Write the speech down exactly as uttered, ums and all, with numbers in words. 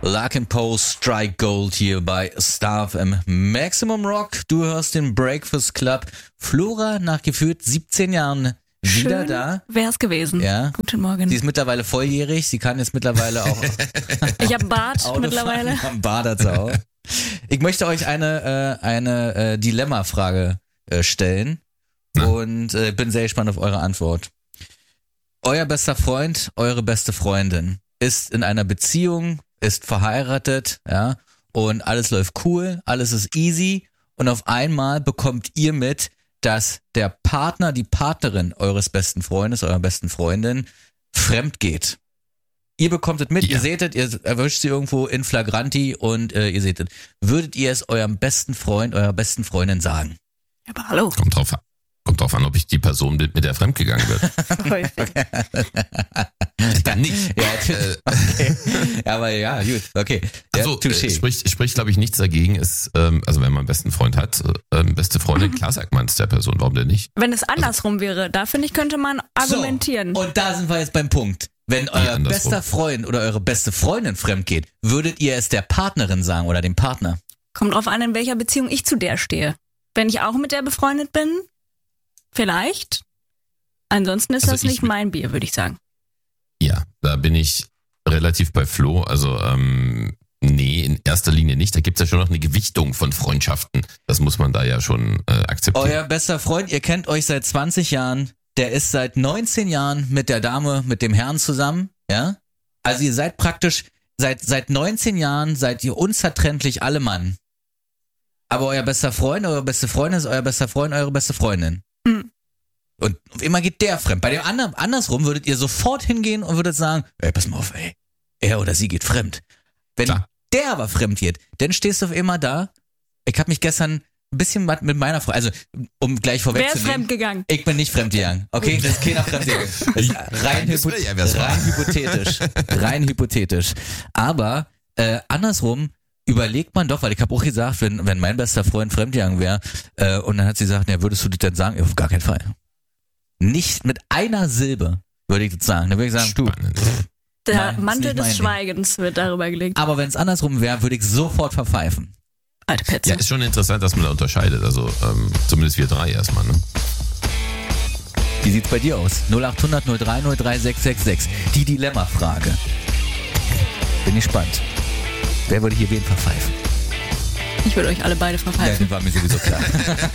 Larkin Poe, Strike Gold hier bei Star F M Maximum Rock. Du hörst den Breakfast Club. Flora nach gefühlt siebzehn Jahren wieder Schön da. Wär's gewesen. Ja. Guten Morgen. Sie ist mittlerweile volljährig. Sie kann jetzt mittlerweile auch Ich hab Bart Auto mittlerweile. fahren. Am Bad hat sie auch. Ich möchte euch eine, äh, eine äh, Dilemma-Frage äh, stellen. Na? Und äh, bin sehr gespannt auf eure Antwort. Euer bester Freund, eure beste Freundin ist in einer Beziehung, ist verheiratet, ja, und alles läuft cool, alles ist easy und auf einmal bekommt ihr mit, dass der Partner, die Partnerin eures besten Freundes, eurer besten Freundin fremd geht. Ihr bekommt es mit, Ja. ihr seht es, ihr erwischt sie irgendwo in flagranti und äh, ihr seht es. Würdet ihr es eurem besten Freund, eurer besten Freundin sagen? Aber hallo. Kommt drauf an. Kommt drauf an, ob ich die Person bin, mit der fremdgegangen wird. Dann nicht. Ja, natürlich. Okay. Ja, aber ja, gut, okay. Ja, Also touché. äh, spricht, spricht glaube ich, nichts dagegen. Ist, ähm, also wenn man einen besten Freund hat, ähm, beste Freundin, klar sagt man es der Person, warum denn nicht? Wenn es andersrum wäre, da finde ich, könnte man argumentieren. So, und da sind wir jetzt beim Punkt. Wenn euer andersrum. bester Freund oder eure beste Freundin fremd geht, würdet ihr es der Partnerin sagen oder dem Partner? Kommt drauf an, in welcher Beziehung ich zu der stehe. Wenn ich auch mit der befreundet bin, vielleicht. Ansonsten ist Also das ich nicht wür- mein Bier, würde ich sagen. Ja, da bin ich relativ bei Flo. Also ähm, nee, in erster Linie nicht. Da gibt's ja schon noch eine Gewichtung von Freundschaften. Das muss man da ja schon äh, akzeptieren. Euer bester Freund, ihr kennt euch seit zwanzig Jahren, der ist seit neunzehn Jahren mit der Dame, mit dem Herrn zusammen, ja? Also ihr seid praktisch, seit, seit neunzehn Jahren seid ihr unzertrennlich alle Mann. Aber euer bester Freund, eure beste Freundin ist euer bester Freund, eure beste Freundin. Mhm. Und auf immer geht der fremd. Bei dem anderen, andersrum würdet ihr sofort hingehen und würdet sagen, ey, pass mal auf, ey, er oder sie geht fremd. Wenn Klar. der aber fremd geht, dann stehst du auf immer da. Ich habe mich gestern ein bisschen mit mit meiner Frau, also um gleich Wer ist vorwegzunehmen. fremdgegangen? Ich bin nicht fremdgegangen, okay? Das ist keiner fremdgegangen. Das ist rein, hypo Gespräch, wer es war. rein hypothetisch. Rein hypothetisch. Aber äh, andersrum überlegt man doch, weil ich habe auch gesagt, wenn, wenn mein bester Freund fremdgegangen wäre, äh, und dann hat sie gesagt, ja, würdest du das dann sagen? Ja, auf gar keinen Fall. Nicht mit einer Silbe würde ich das sagen. Dann würde ich sagen, du. Spannend. Der Nein, ist Mantel nicht mein des Ding. Schweigens wird darüber gelegt. Aber wenn es andersrum wäre, würde ich sofort verpfeifen. Alte Petze. Ja, ist schon interessant, dass man da unterscheidet. Also ähm, zumindest wir drei erstmal, ne? Wie sieht's bei dir aus? null acht hundert null drei null drei sechs sechs sechs. Die Dilemma-Frage. Bin gespannt. Wer würde hier wen verpfeifen? Ich würde euch alle beide Ja, verpfeifen. das war mir sowieso klar.